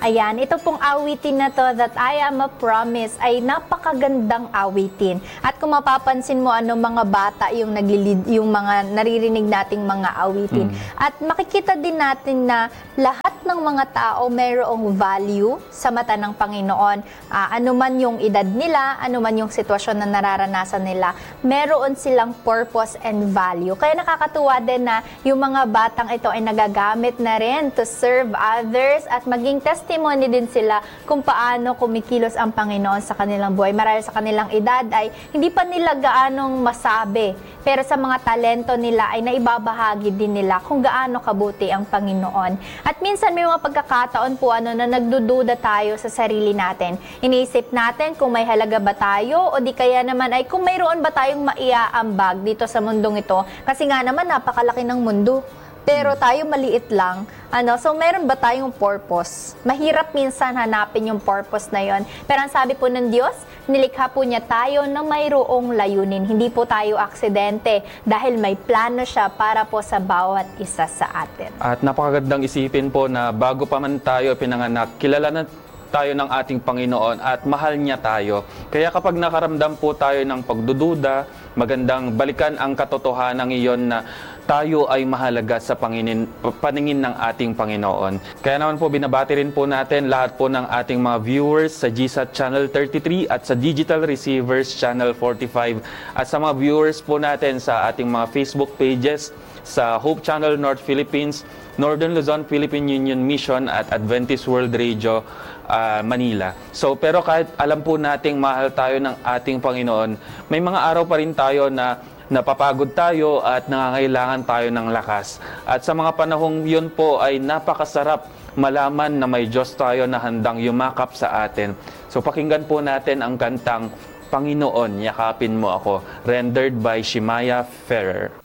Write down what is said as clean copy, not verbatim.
Ayan, ito pong awitin na to, That I Am a Promise, ay napakagandang awitin. At kung mapapansin mo mga bata yung yung mga naririnig nating mga awitin. At makikita din natin na lahat ng mga tao mayroong value sa mata ng Panginoon. Ano man yung edad nila, ano man yung sitwasyon na nararanasan nila, meron silang purpose and value. Kaya nakakatuwa din na yung mga batang ito ay nagagamit na rin to serve others at maging testimony din sila kung paano kumikilos ang Panginoon sa kanilang buhay. Marahil sa kanilang edad ay hindi pa nila gaanong masabi, pero sa mga talento nila ay naibabahagi din nila kung gaano kabuti ang Panginoon. At minsan may mga pagkakataon po na nagdududa tayo sa sarili natin. Iniisip natin kung may halaga ba tayo o di kaya naman ay kung mayroon ba tayong maiaambag dito sa mundong ito. Kasi nga naman napakalaki ng mundo. Pero tayo maliit lang. So meron ba tayong purpose? Mahirap minsan hanapin yung purpose na yon. Pero ang sabi po ng Diyos, nilikha po niya tayo na mayroong layunin. Hindi po tayo aksidente dahil may plano siya para po sa bawat isa sa atin. At napakagandang isipin po na bago pa man tayo pinanganak, kilala na tayo ng ating Panginoon at mahal niya tayo. Kaya kapag nakaramdam po tayo ng pagdududa, magandang balikan ang katotohanan iyon na tayo ay mahalaga sa paningin ng ating Panginoon. Kaya naman po binabati rin po natin lahat po ng ating mga viewers sa GSAT Channel 33 at sa Digital Receivers Channel 45 at sa mga viewers po natin sa ating mga Facebook pages sa Hope Channel North Philippines, Northern Luzon Philippine Union Mission at Adventist World Radio Manila. So pero kahit alam po nating mahal tayo ng ating Panginoon, may mga araw pa rin tayo na napapagod tayo at nangangailangan tayo ng lakas. At sa mga panahong yun po ay napakasarap malaman na may Diyos tayo na handang yumakap sa atin. So pakinggan po natin ang kantang Panginoon, Yakapin Mo Ako, rendered by Shimaya Ferrer.